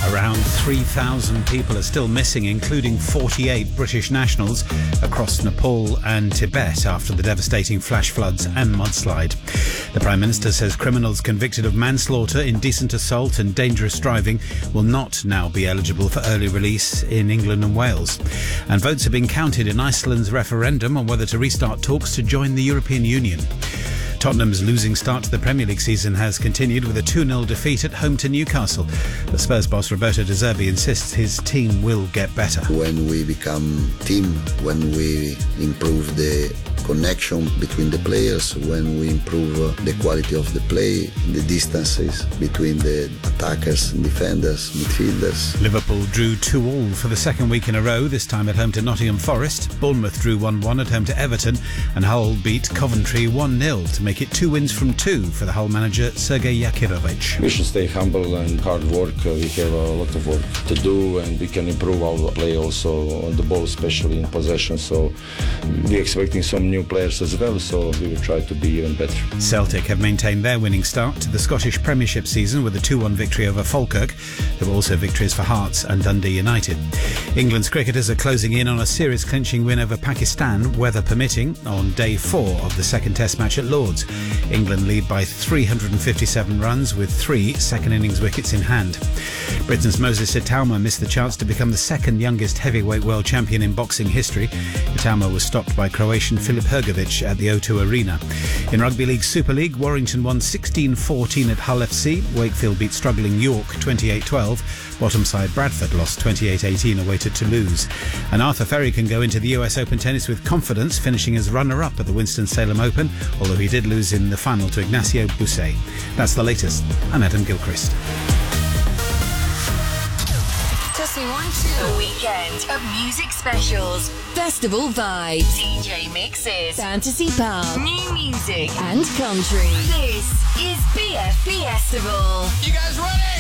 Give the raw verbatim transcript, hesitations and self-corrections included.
Around three thousand people are still missing, including forty-eight British nationals across Nepal and Tibet after the devastating flash floods and mudslide. The Prime Minister says criminals convicted of manslaughter, indecent assault and dangerous driving will not now be eligible for early release in England and Wales. And votes are being counted in Iceland's referendum on whether to restart talks to join the European Union. Tottenham's losing start to the Premier League season has continued with a two nil defeat at home to Newcastle. The Spurs boss Roberto De Zerbi insists his team will get better. When we become team, when we improve the connection between the players, when we improve the quality of the play, the distances between the attackers, defenders, midfielders. Liverpool drew two all for the second week in a row, this time at home to Nottingham Forest. Bournemouth drew one one at home to Everton, and Hull beat Coventry one nil to make it two wins from two for the Hull manager Sergei Yakirovich. We should stay humble and hard work. We have a lot of work to do, and we can improve our play also on the ball, especially in possession. So we're expecting some new players as well, so we will try to be even better. Celtic have maintained their winning start to the Scottish Premiership season with a two one victory over Falkirk. There were also victories for Hearts and Dundee United. England's cricketers are closing in on a series clinching win over Pakistan, weather permitting, on day four of the second Test match at Lords. England lead by three hundred fifty-seven runs with three second innings wickets in hand. Britain's Moses Itauma missed the chance to become the second youngest heavyweight world champion in boxing history. Itauma was stopped by Croatian Filip Hrgovic at the O two Arena. In Rugby League Super League, Warrington won sixteen fourteen at Hull F C. Wakefield beat struggling York twenty-eight twelve. Bottom side Bradford lost twenty-eight eighteen away to Toulouse. And Arthur Ferry can go into the U S Open tennis with confidence, finishing as runner-up at the Winston-Salem Open, although he did lose in the final to Ignacio Busset. That's the latest. I'm Adam Gilchrist. A weekend of music specials, festival vibes, D J mixes, fantasy pub, new music and country. This is B F Festival. You guys ready?